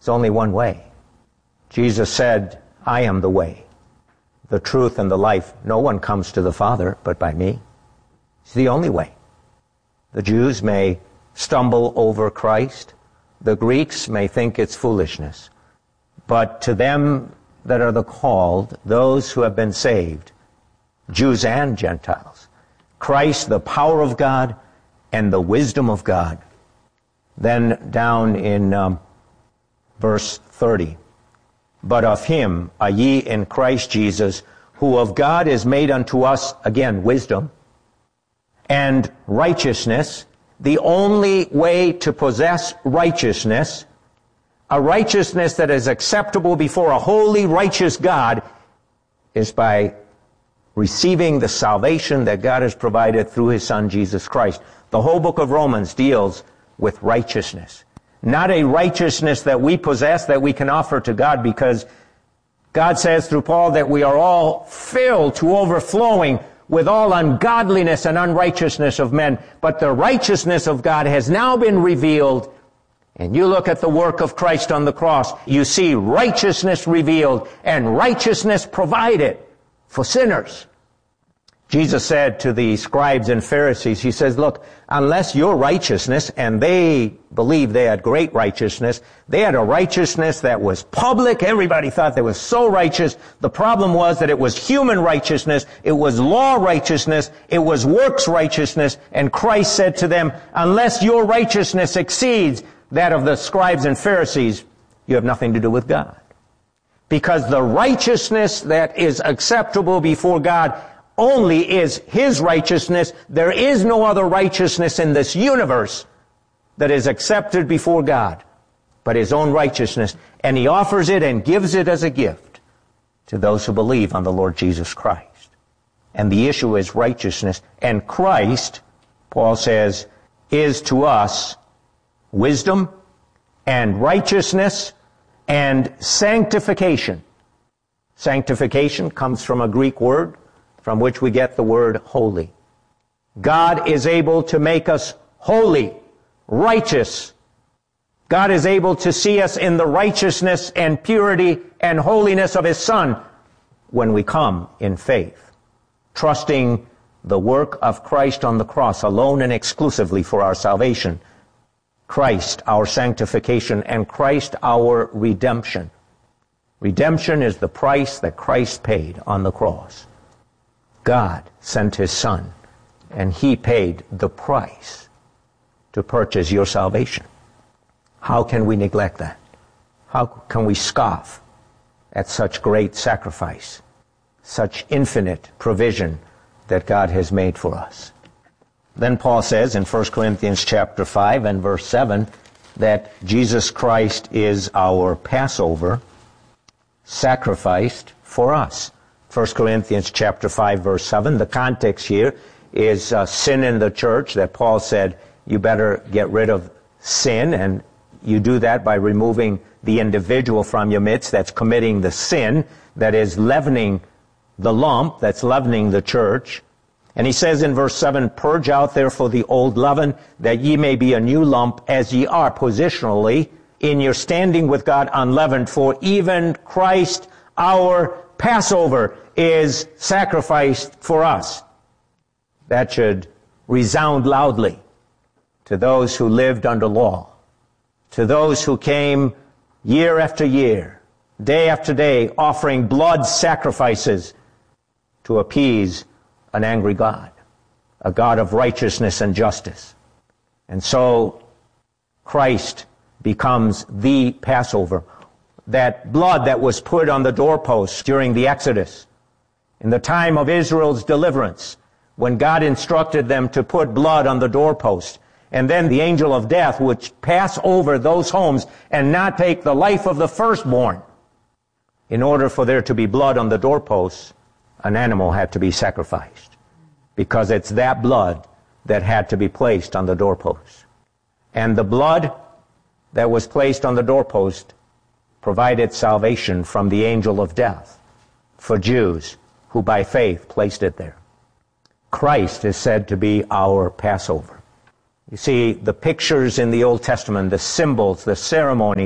There's only one way. Jesus said, I am the way, the truth, and the life. No one comes to the Father but by me. It's the only way. The Jews may stumble over Christ. The Greeks may think it's foolishness. But to them that are the called, those who have been saved, Jews and Gentiles, Christ, the power of God and the wisdom of God. Then down in verse 30, but of him are ye in Christ Jesus, who of God is made unto us, again, wisdom and righteousness. The only way to possess righteousness, a righteousness that is acceptable before a holy, righteous God, is by receiving the salvation that God has provided through his Son, Jesus Christ. The whole book of Romans deals with righteousness. Not a righteousness that we possess that we can offer to God, because God says through Paul that we are all filled to overflowing with all ungodliness and unrighteousness of men. But the righteousness of God has now been revealed. And you look at the work of Christ on the cross, you see righteousness revealed and righteousness provided for sinners. Jesus said to the scribes and Pharisees, he says, look, unless your righteousness, and they believed they had great righteousness, they had a righteousness that was public. Everybody thought they was so righteous. The problem was that it was human righteousness, it was law righteousness, it was works righteousness, and Christ said to them, unless your righteousness exceeds that of the scribes and Pharisees, you have nothing to do with God. Because the righteousness that is acceptable before God only is his righteousness. There is no other righteousness in this universe that is accepted before God but his own righteousness. And he offers it and gives it as a gift to those who believe on the Lord Jesus Christ. And the issue is righteousness. And Christ, Paul says, is to us wisdom and righteousness and sanctification. Sanctification comes from a Greek word from which we get the word holy. God is able to make us holy, righteous. God is able to see us in the righteousness and purity and holiness of his Son when we come in faith, trusting the work of Christ on the cross alone and exclusively for our salvation. Christ, our sanctification, and Christ, our redemption. Redemption is the price that Christ paid on the cross. God sent his Son, and he paid the price to purchase your salvation. How can we neglect that? How can we scoff at such great sacrifice, such infinite provision that God has made for us? Then Paul says in 1 Corinthians chapter 5 and verse 7 that Jesus Christ is our Passover, sacrificed for us. 1 Corinthians chapter 5 verse 7, the context here is sin in the church, that Paul said you better get rid of sin, and you do that by removing the individual from your midst that's committing the sin, that is leavening the lump, that's leavening the church. And he says in verse 7, purge out therefore the old leaven, that ye may be a new lump, as ye are positionally in your standing with God unleavened. For even Christ our Passover is sacrificed for us. That should resound loudly to those who lived under law, to those who came year after year, day after day, offering blood sacrifices to appease an angry God, a God of righteousness and justice. And so Christ becomes the Passover. That blood that was put on the doorposts during the Exodus, in the time of Israel's deliverance, when God instructed them to put blood on the doorpost, and then the angel of death would pass over those homes and not take the life of the firstborn. In order for there to be blood on the doorposts, an animal had to be sacrificed, because it's that blood that had to be placed on the doorpost. And the blood that was placed on the doorpost provided salvation from the angel of death for Jews who by faith placed it there. Christ is said to be our Passover. You see, the pictures in the Old Testament, the symbols, the ceremonies,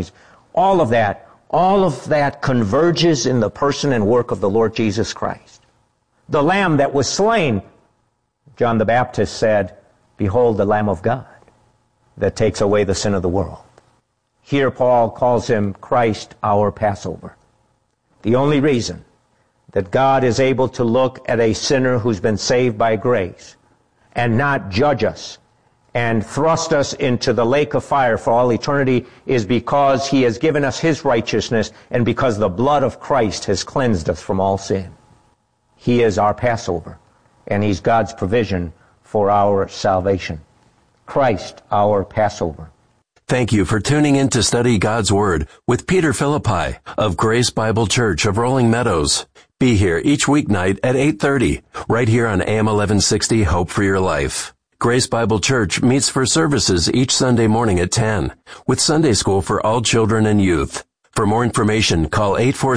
All of that converges in the person and work of the Lord Jesus Christ. The Lamb that was slain, John the Baptist said, "Behold the Lamb of God that takes away the sin of the world." Here Paul calls him Christ our Passover. The only reason that God is able to look at a sinner who's been saved by grace and not judge us and thrust us into the lake of fire for all eternity is because he has given us his righteousness and because the blood of Christ has cleansed us from all sin. He is our Passover, and he's God's provision for our salvation. Christ, our Passover. Thank you for tuning in to study God's Word with Peter Philippi of Grace Bible Church of Rolling Meadows. Be here each weeknight at 8:30, right here on AM 1160 Hope for Your Life. Grace Bible Church meets for services each Sunday morning at 10, with Sunday school for all children and youth. For more information, call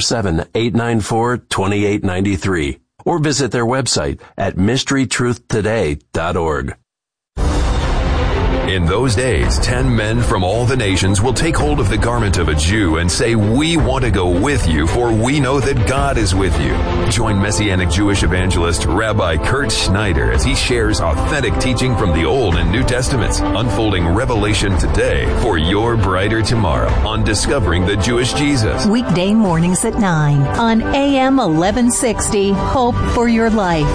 847-894-2893 or visit their website at mysterytruthtoday.org. In those days, 10 men from all the nations will take hold of the garment of a Jew and say, "We want to go with you, for we know that God is with you." Join Messianic Jewish evangelist Rabbi Kurt Schneider as he shares authentic teaching from the Old and New Testaments, unfolding revelation today for your brighter tomorrow on Discovering the Jewish Jesus. Weekday mornings at 9 on AM 1160, Hope for Your Life.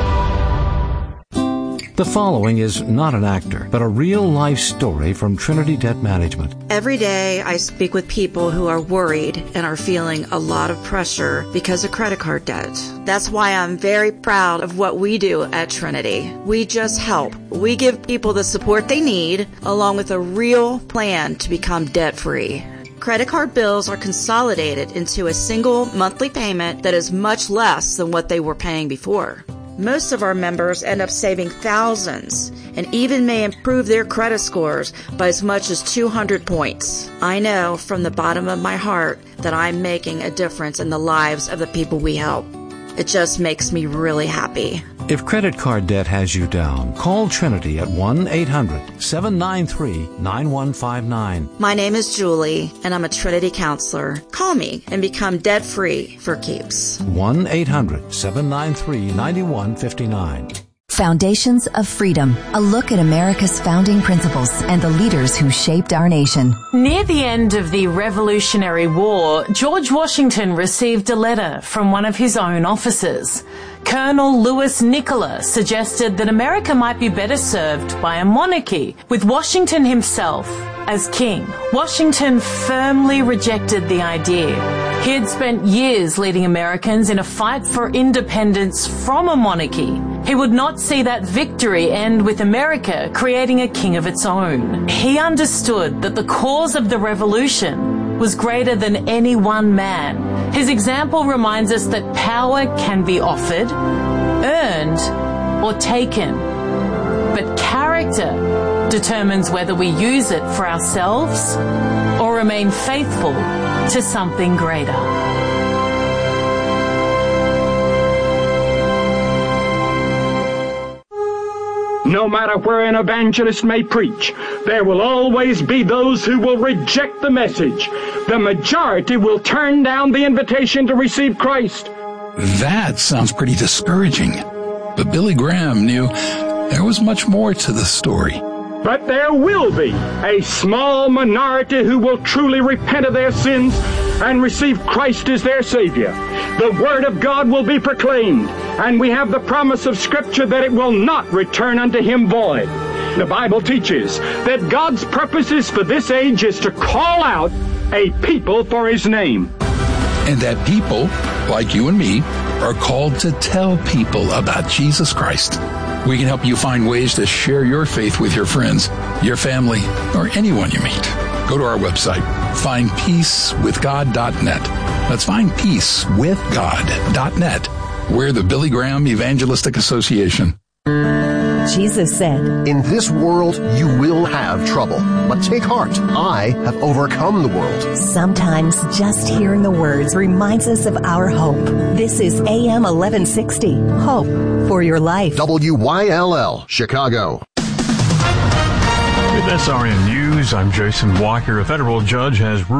The following is not an actor, but a real-life story from Trinity Debt Management. Every day I speak with people who are worried and are feeling a lot of pressure because of credit card debt. That's why I'm very proud of what we do at Trinity. We just help. We give people the support they need, along with a real plan to become debt-free. Credit card bills are consolidated into a single monthly payment that is much less than what they were paying before. Most of our members end up saving thousands and even may improve their credit scores by as much as 200 points. I know from the bottom of my heart that I'm making a difference in the lives of the people we help. It just makes me really happy. If credit card debt has you down, call Trinity at 1-800-793-9159. My name is Julie, and I'm a Trinity counselor. Call me and become debt-free for keeps. 1-800-793-9159. Foundations of Freedom, a look at America's founding principles and the leaders who shaped our nation. Near the end of the Revolutionary War, George Washington received a letter from one of his own officers. Colonel Louis Nicola suggested that America might be better served by a monarchy, with Washington himself as king. Washington firmly rejected the idea. He had spent years leading Americans in a fight for independence from a monarchy. He would not see that victory end with America creating a king of its own. He understood that the cause of the revolution was greater than any one man. His example reminds us that power can be offered, earned, or taken. But character determines whether we use it for ourselves or remain faithful to something greater. No matter where an evangelist may preach, there will always be those who will reject the message. The majority will turn down the invitation to receive Christ. That sounds pretty discouraging. But Billy Graham knew there was much more to the story. But there will be a small minority who will truly repent of their sins and receive Christ as their Savior. The Word of God will be proclaimed, and we have the promise of Scripture that it will not return unto Him void. The Bible teaches that God's purposes for this age is to call out a people for His name. And that people, like you and me, are called to tell people about Jesus Christ. We can help you find ways to share your faith with your friends, your family, or anyone you meet. Go to our website, findpeacewithgod.net. That's findpeacewithgod.net. We're the Billy Graham Evangelistic Association. Jesus said, "In this world you will have trouble, but take heart. I have overcome the world." Sometimes just hearing the words reminds us of our hope. This is AM 1160, Hope for Your Life. WYLL, Chicago. With SRN News, I'm Jason Walker. A federal judge has